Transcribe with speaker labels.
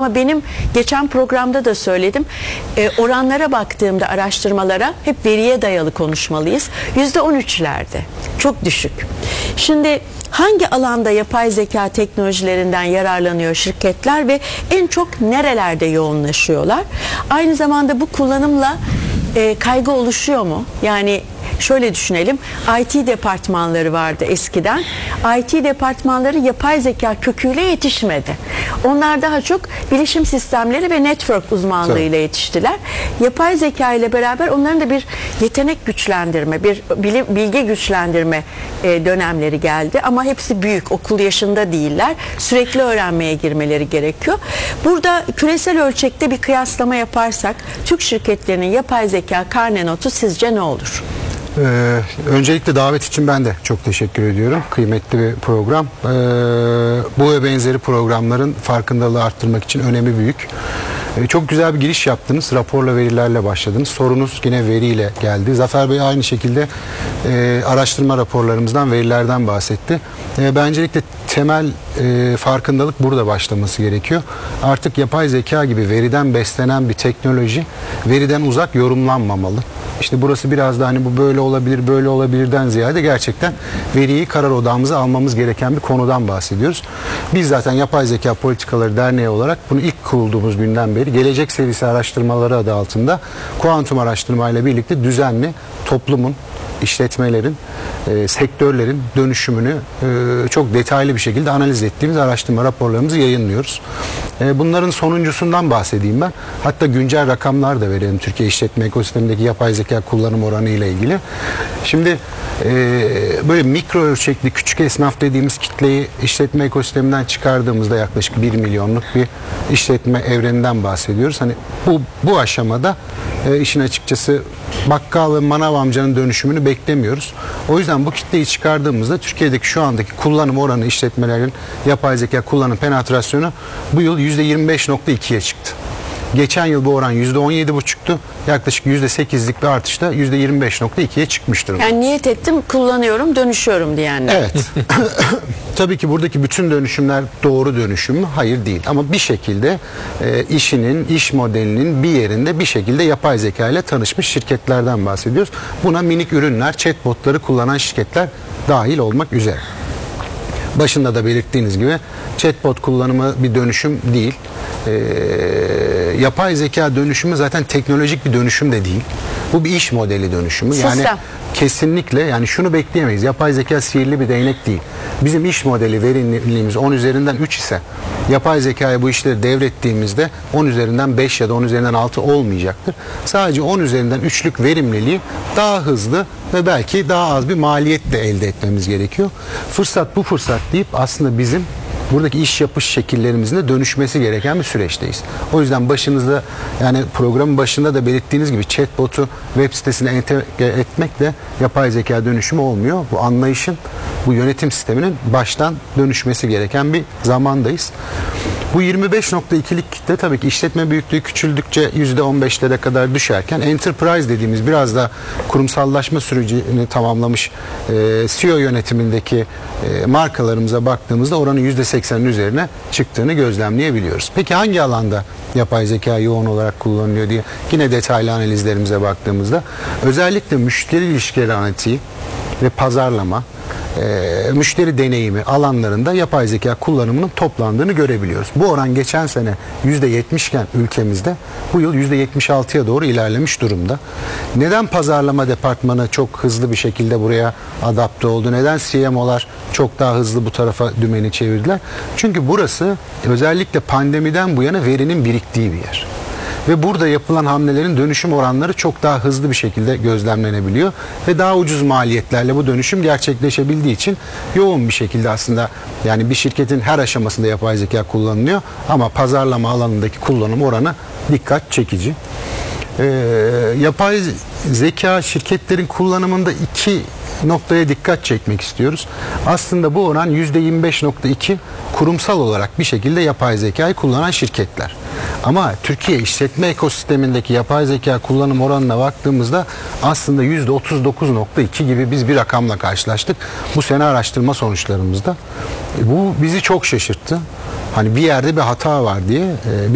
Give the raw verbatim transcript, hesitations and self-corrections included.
Speaker 1: Ama benim geçen programda da söyledim. E, oranlara baktığımda araştırmalara hep veriye dayalı konuşmalıyız. yüzde on üçlerde. Çok düşük. Şimdi hangi alanda yapay zeka teknolojilerinden yararlanıyor şirketler ve en çok nerelerde yoğunlaşıyorlar? Aynı zamanda bu kullanımla e, kaygı oluşuyor mu? Yani şöyle düşünelim, I T departmanları vardı eskiden. I T departmanları yapay zeka köküyle yetişmedi. Onlar daha çok bilişim sistemleri ve network uzmanlığıyla yetiştiler. Yapay zeka ile beraber onların da bir yetenek güçlendirme, bir bilgi güçlendirme dönemleri geldi. Ama hepsi büyük, okul yaşında değiller. Sürekli öğrenmeye girmeleri gerekiyor. Burada küresel ölçekte bir kıyaslama yaparsak, Türk şirketlerinin yapay zeka karne notu sizce ne olur?
Speaker 2: Ee, öncelikle davet için ben de çok teşekkür ediyorum. Kıymetli bir program. Ee, bu ve benzeri programların farkındalığı arttırmak için önemi büyük. Ee, çok güzel bir giriş yaptınız. Raporla, verilerle başladınız. Sorunuz yine veriyle geldi. Zafer Bey aynı şekilde e, araştırma raporlarımızdan, verilerden bahsetti. E, bencelikle temel e, farkındalık burada başlaması gerekiyor. Artık yapay zeka gibi veriden beslenen bir teknoloji veriden uzak yorumlanmamalı. İşte burası biraz da hani bu böyle olabilir, böyle olabilirden ziyade gerçekten veriyi karar odağımıza almamız gereken bir konudan bahsediyoruz. Biz zaten Yapay Zeka Politikaları Derneği olarak bunu ilk kurulduğumuz günden beri Gelecek Seviyesi Araştırmaları adı altında kuantum araştırmayla birlikte düzenli toplumun, işletmelerin, e, sektörlerin dönüşümünü e, çok detaylı bir şekilde analiz ettiğimiz araştırma raporlarımızı yayınlıyoruz. E, bunların sonuncusundan bahsedeyim ben. Hatta güncel rakamlar da verelim Türkiye işletme ekosistemindeki yapay zeka kullanım oranı ile ilgili. Şimdi e, böyle mikro ölçekli küçük esnaf dediğimiz kitleyi işletme ekosisteminden çıkardığımızda yaklaşık bir milyonluk bir işletme evreninden bahsediyoruz. Hani bu, bu aşamada e, işin açıkçası bakkal ve manav amcanın dönüşümünü beklemiyoruz. O yüzden bu kitleyi çıkardığımızda Türkiye'deki şu andaki kullanım oranı işletmelerin yapay zeka kullanım penetrasyonu bu yıl yüzde yirmi beş nokta ikiye çıktı. Geçen yıl bu oran yüzde on yedi buçuktu. Yaklaşık yüzde sekizlik bir artışla yüzde yirmi beş nokta ikiye çıkmış durumda.
Speaker 1: Yani niyet ettim, kullanıyorum, dönüşüyorum diyenler.
Speaker 2: Evet. Tabii ki buradaki bütün dönüşümler doğru dönüşüm mü? Hayır değil. Ama bir şekilde e, işinin, iş modelinin bir yerinde bir şekilde yapay zeka ile tanışmış şirketlerden bahsediyoruz. Buna minik ürünler, chatbotları kullanan şirketler dahil olmak üzere. Başında da belirttiğiniz gibi chatbot kullanımı bir dönüşüm değil. Ee, yapay zeka dönüşümü zaten teknolojik bir dönüşüm de değil. Bu bir iş modeli dönüşümü.
Speaker 1: Sistem.
Speaker 2: Yani kesinlikle yani şunu bekleyemeyiz. Yapay zeka sihirli bir değnek değil. Bizim iş modeli verimliliğimiz on üzerinden üç ise yapay zekaya bu işleri devrettiğimizde on üzerinden beş ya da on üzerinden altı olmayacaktır. Sadece on üzerinden üçlük verimliliği daha hızlı ve belki daha az bir maliyetle elde etmemiz gerekiyor. Fırsat bu fırsat deyip aslında bizim buradaki iş yapış şekillerimizin de dönüşmesi gereken bir süreçteyiz. O yüzden başınızda yani programın başında da belirttiğiniz gibi chatbot'u web sitesine entegre etmekle yapay zeka dönüşümü olmuyor. Bu anlayışın, bu yönetim sisteminin baştan dönüşmesi gereken bir zamandayız. Bu yirmi beş nokta ikilik kitle tabii ki işletme büyüklüğü küçüldükçe yüzde on beşlere kadar düşerken enterprise dediğimiz biraz da kurumsallaşma sürecini tamamlamış e, C E O yönetimindeki e, markalarımıza baktığımızda oranın yüzde seksenin üzerine çıktığını gözlemleyebiliyoruz. Peki hangi alanda yapay zeka yoğun olarak kullanılıyor diye yine detaylı analizlerimize baktığımızda özellikle müşteri ilişkileri analitiği ve pazarlama, E, müşteri deneyimi alanlarında yapay zeka kullanımının toplandığını görebiliyoruz. Bu oran geçen sene yüzde yetmiş iken ülkemizde bu yıl yüzde yetmiş altıya doğru ilerlemiş durumda. Neden pazarlama departmanı çok hızlı bir şekilde buraya adapte oldu? Neden C M O'lar çok daha hızlı bu tarafa dümeni çevirdiler? Çünkü burası özellikle pandemiden bu yana verinin biriktiği bir yer. Ve burada yapılan hamlelerin dönüşüm oranları çok daha hızlı bir şekilde gözlemlenebiliyor. Ve daha ucuz maliyetlerle bu dönüşüm gerçekleşebildiği için yoğun bir şekilde aslında yani bir şirketin her aşamasında yapay zeka kullanılıyor. Ama pazarlama alanındaki kullanım oranı dikkat çekici. Ee, yapay zeka şirketlerin kullanımında iki noktaya dikkat çekmek istiyoruz. Aslında bu oran yüzde yirmi beş nokta iki kurumsal olarak bir şekilde yapay zekayı kullanan şirketler. Ama Türkiye işletme ekosistemindeki yapay zeka kullanım oranına baktığımızda aslında yüzde otuz dokuz nokta iki gibi biz bir rakamla karşılaştık. Bu sene araştırma sonuçlarımızda. Bu bizi çok şaşırttı. Hani bir yerde bir hata var diye.